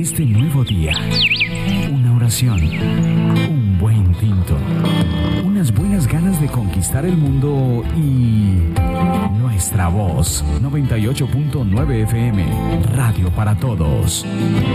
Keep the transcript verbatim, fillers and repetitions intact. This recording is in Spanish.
este nuevo día. Una oración, un buen tinto, unas buenas ganas de conquistar el mundo y nuestra voz. noventa y ocho punto nueve F M, Radio para Todos.